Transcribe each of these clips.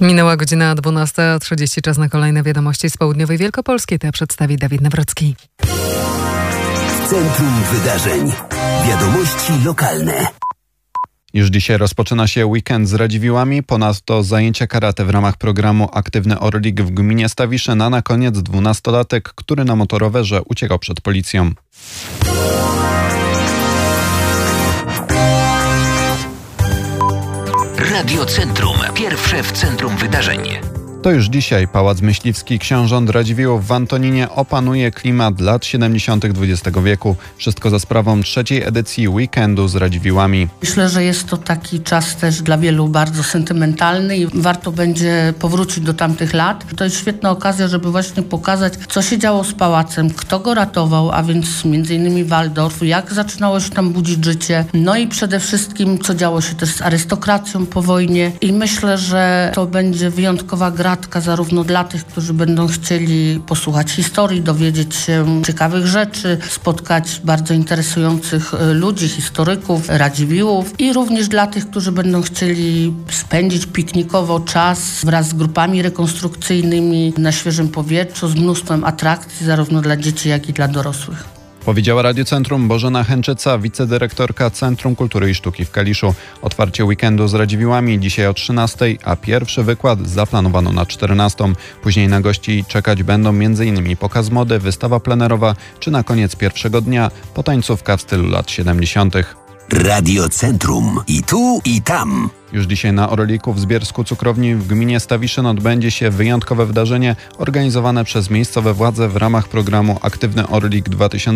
Minęła godzina 12:30, czas na kolejne wiadomości z południowej Wielkopolski. Te przedstawi Dawid Nawrocki. W centrum wydarzeń. Wiadomości lokalne. Już dzisiaj rozpoczyna się weekend z Radziwiłłami, ponadto zajęcia karate w ramach programu Aktywny Orlik w gminie Stawiszyn, a na koniec 12-latek, który na motorowerze uciekał przed policją. Radio Centrum. Pierwsze w centrum wydarzeń. To już dzisiaj Pałac Myśliwski Książąt Radziwiłłów w Antoninie opanuje klimat lat 70. XX wieku. Wszystko za sprawą trzeciej edycji Weekendu z Radziwiłłami. Myślę, że jest to taki czas też dla wielu bardzo sentymentalny i warto będzie powrócić do tamtych lat. To jest świetna okazja, żeby właśnie pokazać, co się działo z pałacem, kto go ratował, a więc m.in. Waldorf, jak zaczynało się tam budzić życie, no i przede wszystkim, co działo się też z arystokracją po wojnie. I myślę, że to będzie wyjątkowa gratka zarówno dla tych, którzy będą chcieli posłuchać historii, dowiedzieć się ciekawych rzeczy, spotkać bardzo interesujących ludzi, historyków, Radziwiłłów i również dla tych, którzy będą chcieli spędzić piknikowo czas wraz z grupami rekonstrukcyjnymi na świeżym powietrzu z mnóstwem atrakcji zarówno dla dzieci, jak i dla dorosłych. Powiedziała Radio Centrum Bożena Hęczyca, wicedyrektorka Centrum Kultury i Sztuki w Kaliszu. Otwarcie weekendu z Radziwiłłami dzisiaj o 13:00, a pierwszy wykład zaplanowano na 14:00. Później na gości czekać będą m.in. pokaz mody, wystawa plenerowa, czy na koniec pierwszego dnia potańcówka w stylu lat 70. Radio Centrum. I tu, i tam. Już dzisiaj na Orliku w Zbiersku Cukrowni w gminie Stawiszyn odbędzie się wyjątkowe wydarzenie organizowane przez miejscowe władze w ramach programu Aktywny Orlik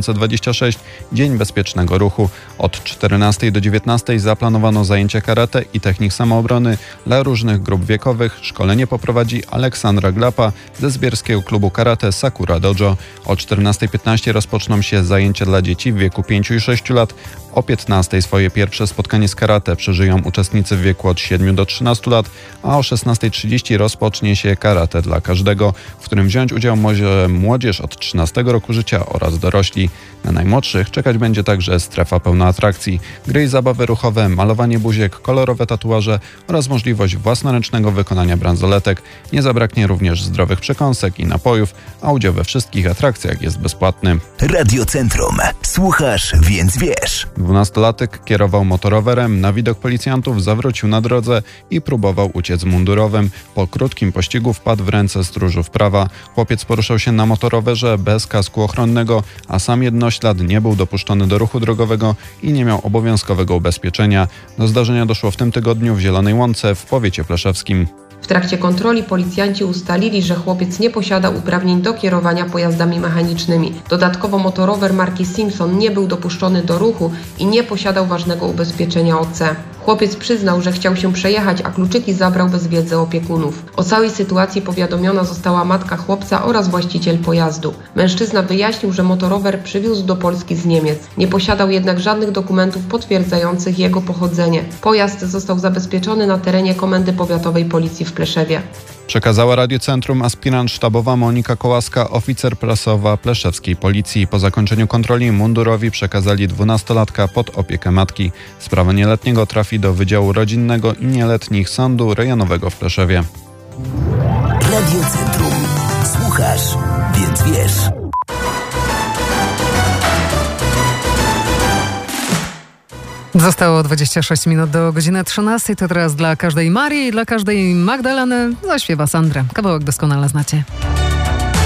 2026 – Dzień Bezpiecznego Ruchu. Od 14:00 do 19:00 zaplanowano zajęcia karate i technik samoobrony dla różnych grup wiekowych. Szkolenie poprowadzi Aleksandra Glapa ze zbierskiego klubu karate Sakura Dojo. O 14:15 rozpoczną się zajęcia dla dzieci w wieku 5 i 6 lat. O 15:00 swoje pierwsze spotkanie z karate przeżyją uczestnicy w wieku od 7 do 13 lat, a o 16:30 rozpocznie się karate dla każdego, w którym wziąć udział może młodzież od 13 roku życia oraz dorośli. Na najmłodszych czekać będzie także strefa pełna atrakcji, gry i zabawy ruchowe, malowanie buziek, kolorowe tatuaże oraz możliwość własnoręcznego wykonania bransoletek. Nie zabraknie również zdrowych przekąsek i napojów, a udział we wszystkich atrakcjach jest bezpłatny. Radio Centrum. Słuchasz, więc wiesz. 12-latek kierował motorowerem, na widok policjantów zawrócił na drodze i próbował uciec mundurowym. Po krótkim pościgu wpadł w ręce stróżów prawa. Chłopiec poruszał się na motorowerze bez kasku ochronnego, a sam jednoślad nie był dopuszczony do ruchu drogowego i nie miał obowiązkowego ubezpieczenia. Do zdarzenia doszło w tym tygodniu w Zielonej Łące w powiecie pleszewskim. W trakcie kontroli policjanci ustalili, że chłopiec nie posiada uprawnień do kierowania pojazdami mechanicznymi. Dodatkowo motorower marki Simpson nie był dopuszczony do ruchu i nie posiadał ważnego ubezpieczenia OC. Chłopiec przyznał, że chciał się przejechać, a kluczyki zabrał bez wiedzy opiekunów. O całej sytuacji powiadomiona została matka chłopca oraz właściciel pojazdu. Mężczyzna wyjaśnił, że motorower przywiózł do Polski z Niemiec. Nie posiadał jednak żadnych dokumentów potwierdzających jego pochodzenie. Pojazd został zabezpieczony na terenie Komendy Powiatowej Policji w Pleszewie. Przekazała Radio Centrum aspirant sztabowa Monika Kołaska, oficer prasowa pleszewskiej policji. Po zakończeniu kontroli mundurowi przekazali 12-latka pod opiekę matki. Sprawa nieletniego trafi do Wydziału Rodzinnego i Nieletnich Sądu Rejonowego w Pleszewie. Radio Centrum. Słuchasz, więc wiesz. Zostało 26 minut do godziny 13:00. To teraz dla każdej Marii i dla każdej Magdaleny zaśpiewa Sandra. Kawałek doskonale znacie.